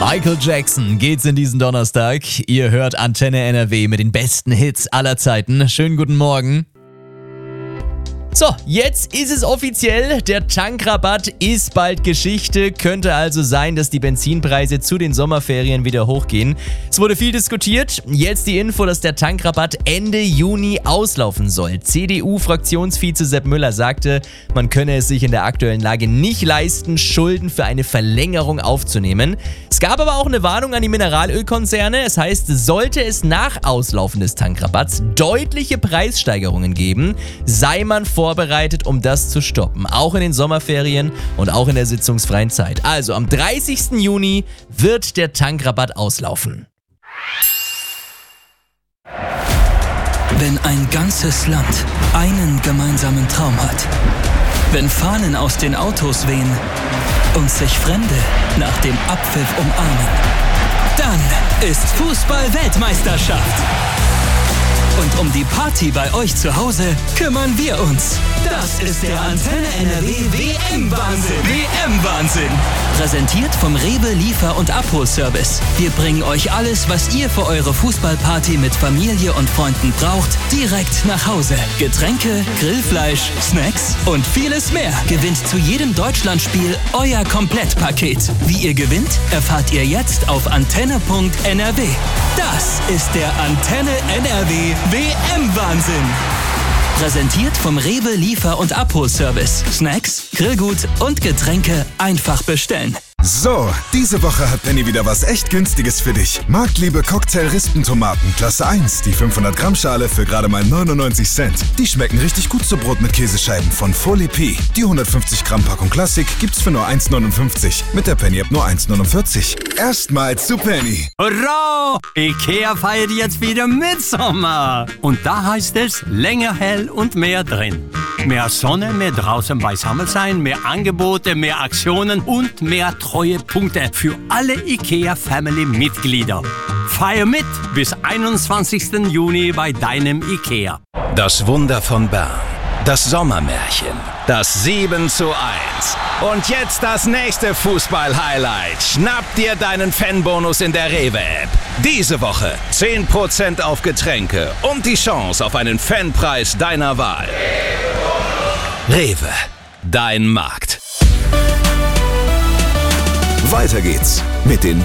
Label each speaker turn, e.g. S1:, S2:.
S1: Michael Jackson geht's in diesen Donnerstag. Ihr hört Antenne NRW mit den besten Hits aller Zeiten. Schönen guten Morgen. So, jetzt ist es offiziell, der Tankrabatt ist bald Geschichte. Könnte also sein, dass die Benzinpreise zu den Sommerferien wieder hochgehen. Es wurde viel diskutiert. Jetzt die Info, dass der Tankrabatt Ende Juni auslaufen soll. CDU-Fraktionsvize Sepp Müller sagte, man könne es sich in der aktuellen Lage nicht leisten, Schulden für eine Verlängerung aufzunehmen. Es gab aber auch eine Warnung an die Mineralölkonzerne. Es heißt, sollte es nach Auslaufen des Tankrabatts deutliche Preissteigerungen geben, sei man vorbereitet, um das zu stoppen. Auch in den Sommerferien und auch in der sitzungsfreien Zeit. Also am 30. Juni wird der Tankrabatt auslaufen.
S2: Wenn ein ganzes Land einen gemeinsamen Traum hat, wenn Fahnen aus den Autos wehen und sich Fremde nach dem Abpfiff umarmen, dann ist Fußball-Weltmeisterschaft. Und um die Party bei euch zu Hause kümmern wir uns. Das ist der Antenne NRW WM-Wahnsinn. WM-Wahnsinn. Präsentiert vom Rewe Liefer- und Abholservice. Wir bringen euch alles, was ihr für eure Fußballparty mit Familie und Freunden braucht, direkt nach Hause. Getränke, Grillfleisch, Snacks und vieles mehr. Gewinnt zu jedem Deutschlandspiel euer Komplettpaket. Wie ihr gewinnt, erfahrt ihr jetzt auf antenne.nrw. Das ist der Antenne NRW WM-Wahnsinn. Präsentiert vom Rewe Liefer- und Abholservice. Snacks, Grillgut und Getränke einfach bestellen.
S3: So, diese Woche hat Penny wieder was echt Günstiges für dich. Marktliebe Cocktail-Rispentomaten, Klasse 1, die 500 Gramm Schale für gerade mal 99 Cent. Die schmecken richtig gut zu Brot mit Käsescheiben von Folie P. Die 150 Gramm Packung Klassik gibt's für nur 1,59. Mit der Penny-App nur 1,49. Erstmals zu Penny.
S4: Hurra! Ikea feiert jetzt wieder Mitsommer. Und da heißt es länger hell und mehr drin. Mehr Sonne, mehr draußen beisammen sein, mehr Angebote, mehr Aktionen und mehr Treuepunkte für alle IKEA-Family-Mitglieder. Feier mit bis 21. Juni bei deinem IKEA.
S5: Das Wunder von Bern. Das Sommermärchen. Das 7:1. Und jetzt das nächste Fußball-Highlight. Schnapp dir deinen Fanbonus in der Rewe-App. Diese Woche 10% auf Getränke und die Chance auf einen Fanpreis deiner Wahl. Rewe, dein Markt.
S3: Weiter geht's mit den